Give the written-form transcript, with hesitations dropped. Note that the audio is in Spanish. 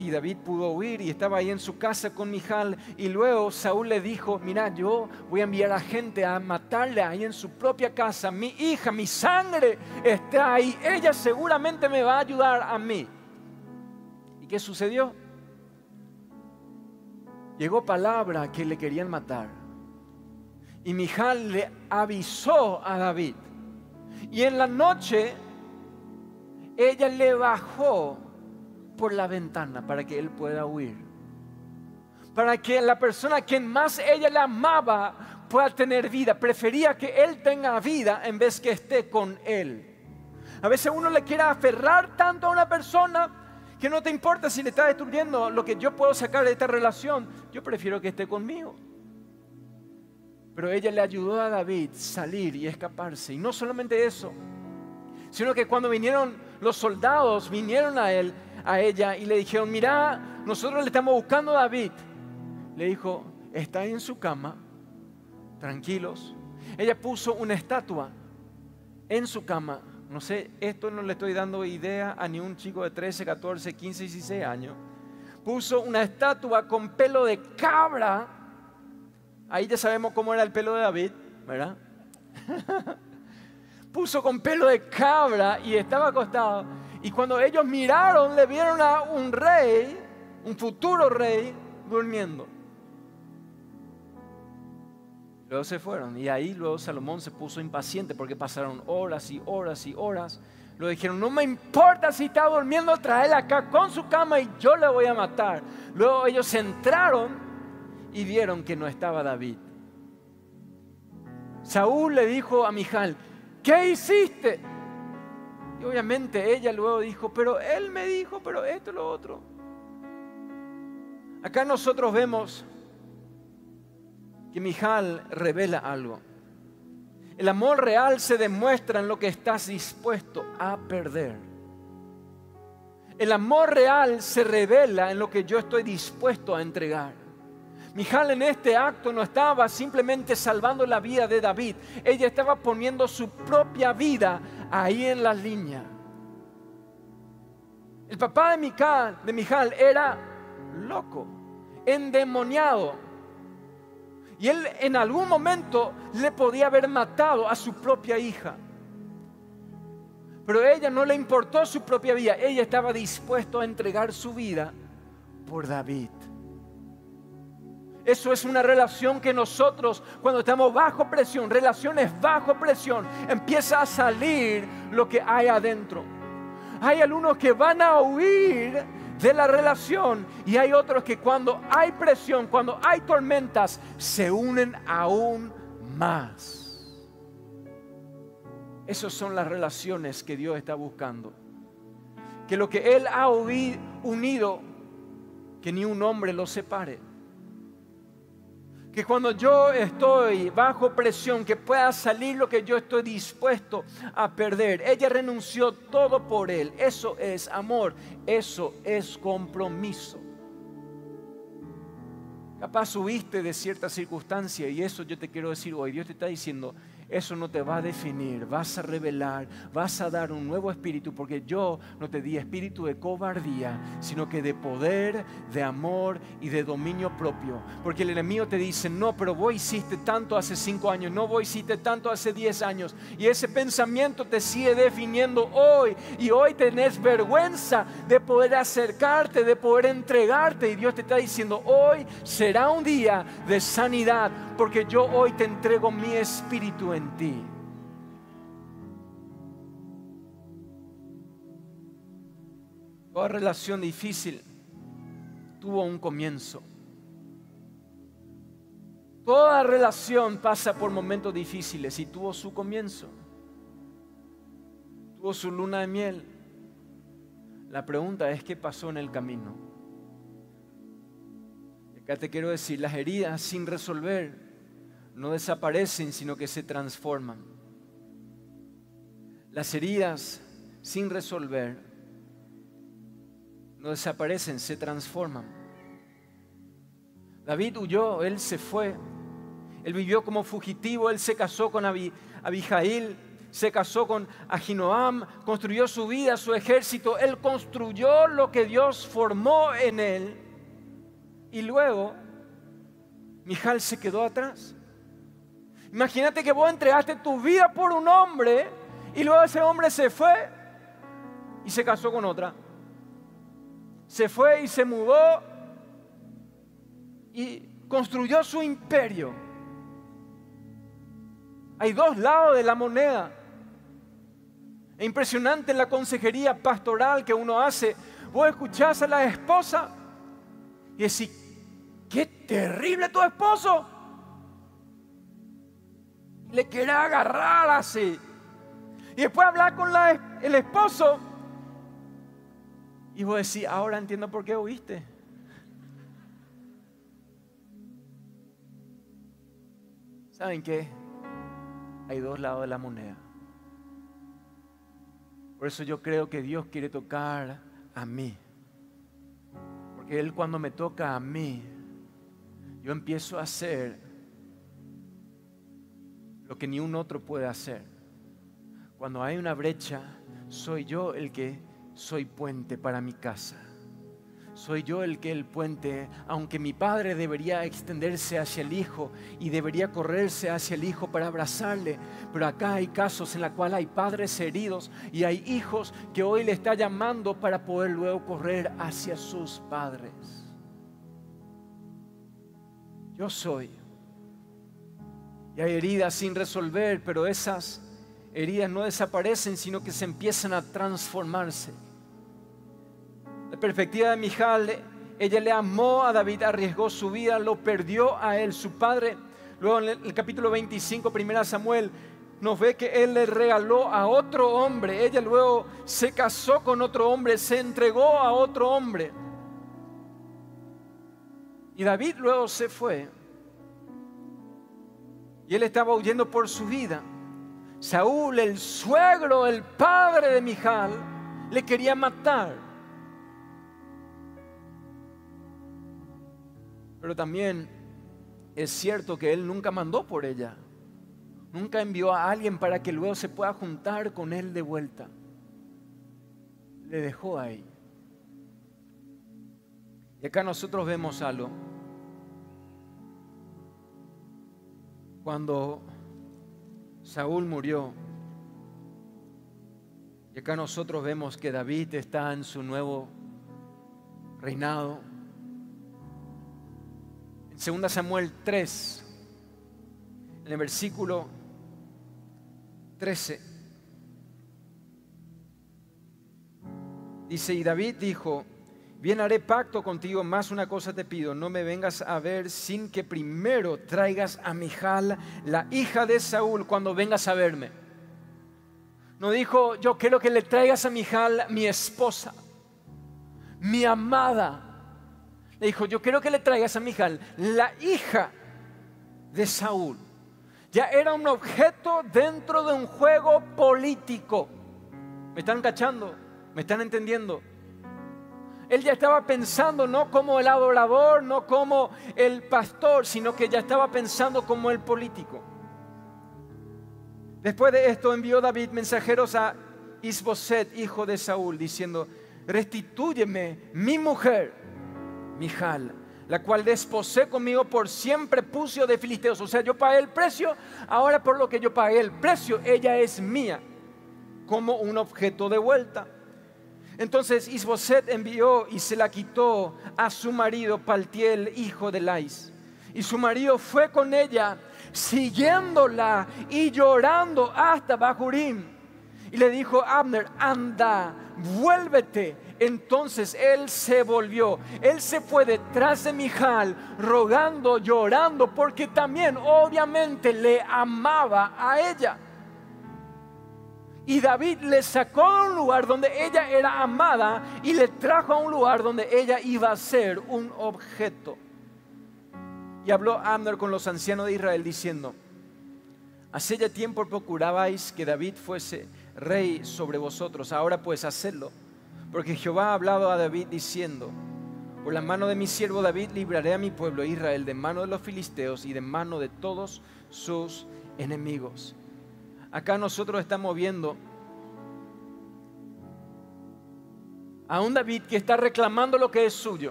Y David pudo huir y estaba ahí en su casa con Mijal. Y luego Saúl le dijo, mira, yo voy a enviar a gente a matarle ahí en su propia casa. Mi hija, mi sangre está ahí. Ella seguramente me va a ayudar a mí. ¿Y qué sucedió? Llegó palabra que le querían matar. Y Mijal le avisó a David. Y en la noche ella le bajó por la ventana para que él pueda huir, para que la persona a quien más ella le amaba pueda tener vida. Prefería que él tenga vida en vez que esté con él. A veces uno le quiere aferrar tanto a una persona que no te importa si le está destruyendo lo que yo puedo sacar de esta relación. Yo prefiero que esté conmigo. Pero ella le ayudó a David a salir y escaparse. Y no solamente eso, sino que cuando vinieron los soldados, vinieron a ella y le dijeron, mira, nosotros le estamos buscando a David. Le dijo, está en su cama, tranquilos. Ella puso una estatua en su cama. No sé, esto no le estoy dando idea a ni un chico de 13, 14, 15, 16 años. Puso una estatua con pelo de cabra. Ahí ya sabemos cómo era el pelo de David, ¿verdad? Puso con pelo de cabra y estaba acostado. Y cuando ellos miraron, le vieron a un rey, un futuro rey, durmiendo. Luego se fueron. Y ahí luego Salomón se puso impaciente porque pasaron horas y horas y horas. Luego dijeron, no me importa si está durmiendo, tráela acá con su cama y yo le voy a matar. Luego ellos entraron y vieron que no estaba David. Saúl le dijo a Mijal, ¿qué hiciste? Y obviamente ella luego dijo, pero él me dijo, pero esto, lo otro. Acá nosotros vemos que Mijal revela algo. El amor real se demuestra en lo que estás dispuesto a perder. El amor real se revela en lo que yo estoy dispuesto a entregar. Mijal en este acto no estaba simplemente salvando la vida de David. Ella estaba poniendo su propia vida ahí en la línea. El papá de Mijal era loco, endemoniado. Y él en algún momento le podía haber matado a su propia hija. Pero a ella no le importó su propia vida. Ella estaba dispuesta a entregar su vida por David. Eso es una relación que nosotros, cuando estamos bajo presión, relaciones bajo presión, empieza a salir lo que hay adentro. Hay algunos que van a huir de la relación y hay otros que cuando hay presión, cuando hay tormentas, se unen aún más. Esas son las relaciones que Dios está buscando. Que lo que Él ha unido, que ni un hombre lo separe. Que cuando yo estoy bajo presión, que pueda salir lo que yo estoy dispuesto a perder. Ella renunció todo por él. Eso es amor. Eso es compromiso. Capaz huiste de cierta circunstancia y eso yo te quiero decir hoy. Dios te está diciendo, eso no te va a definir, vas a revelar, vas a dar un nuevo espíritu, porque yo no te di espíritu de cobardía, sino que de poder, de amor y de dominio propio. Porque el enemigo te dice, no, pero vos hiciste tanto hace 5 años, no, vos hiciste tanto hace 10 años. Y ese pensamiento te sigue definiendo hoy. Y hoy tenés vergüenza de poder acercarte, de poder entregarte. Y Dios te está diciendo, hoy será un día de sanidad, porque yo hoy te entrego mi espíritu en ti. Toda relación difícil tuvo un comienzo. Toda relación pasa por momentos difíciles y tuvo su comienzo. Tuvo su luna de miel. La pregunta es, ¿qué pasó en el camino? Acá te quiero decir, las heridas sin resolver no desaparecen, sino que se transforman. Las heridas sin resolver no desaparecen, se transforman. David huyó, él se fue. Él vivió como fugitivo, él se casó con Abijail se casó con Ahinoam, construyó su vida, su ejército. Él construyó lo que Dios formó en él. Y luego, Mijal se quedó atrás. Imagínate que vos entregaste tu vida por un hombre y luego ese hombre se fue y se casó con otra. Se fue y se mudó y construyó su imperio. Hay dos lados de la moneda. Es impresionante la consejería pastoral que uno hace. Vos escuchás a la esposa y decís, ¡qué terrible tu esposo! Le quiere agarrar así. Y después hablar con el esposo y vos decís, ahora entiendo por qué huiste. ¿Saben qué? Hay dos lados de la moneda. Por eso yo creo que Dios quiere tocar a mí. Porque Él cuando me toca a mí, yo empiezo a hacer lo que ni un otro puede hacer. Cuando hay una brecha, soy yo el que soy puente para mi casa. Soy yo el puente, aunque mi padre debería extenderse hacia el hijo y debería correrse hacia el hijo para abrazarle. Pero acá hay casos en los cuales hay padres heridos y hay hijos que hoy le está llamando para poder luego correr hacia sus padres. Yo soy. Y hay heridas sin resolver, pero esas heridas no desaparecen, sino que se empiezan a transformarse. La perspectiva de Mijal, ella le amó a David, arriesgó su vida, lo perdió a él, su padre. Luego en el capítulo 25, 1 Samuel, nos ve que él le regaló a otro hombre. Ella luego se casó con otro hombre, se entregó a otro hombre. Y David luego se fue. Y él estaba huyendo por su vida. Saúl, el suegro, el padre de Mijal, le quería matar. Pero también es cierto que él nunca mandó por ella. Nunca envió a alguien para que luego se pueda juntar con él de vuelta. Le dejó ahí. Y acá nosotros vemos algo. Cuando Saúl murió, y acá nosotros vemos que David está en su nuevo reinado. En 2 Samuel 3, en el versículo 13, dice, y David dijo, bien haré pacto contigo, más una cosa te pido, no me vengas a ver sin que primero traigas a Mijal, la hija de Saúl, cuando vengas a verme. No dijo, yo quiero que le traigas a Mijal, mi esposa, mi amada. Le dijo, yo quiero que le traigas a Mijal, la hija de Saúl. Ya era un objeto dentro de un juego político. ¿Me están cachando? ¿Me están entendiendo? Él ya estaba pensando no como el adorador, no como el pastor, sino que ya estaba pensando como el político. Después de esto envió David mensajeros a Isboset, hijo de Saúl, diciendo, restitúyeme mi mujer, Mijal, la cual desposé conmigo por 100 prepucios de filisteos. O sea, yo pagué el precio, ahora por lo que yo pagué el precio, ella es mía, como un objeto de vuelta. Entonces Isboset envió y se la quitó a su marido Paltiel, hijo de Lais. Y su marido fue con ella, siguiéndola y llorando hasta Bahurim. Y le dijo a Abner, anda, vuélvete. Entonces él se volvió, él se fue detrás de Mijal, rogando, llorando, porque también obviamente le amaba a ella. Y David le sacó de un lugar donde ella era amada y le trajo a un lugar donde ella iba a ser un objeto. Y habló Abner con los ancianos de Israel diciendo, hace ya tiempo procurabais que David fuese rey sobre vosotros, ahora pues hacedlo. Porque Jehová ha hablado a David diciendo, por la mano de mi siervo David libraré a mi pueblo Israel de mano de los filisteos y de mano de todos sus enemigos. Acá nosotros estamos viendo a un David que está reclamando lo que es suyo.